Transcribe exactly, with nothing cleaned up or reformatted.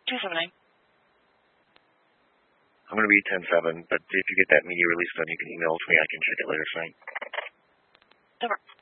two seven nine. I'm going to read ten seven, but if you get that media release done, you can email it to me. I can check it later tonight. Over.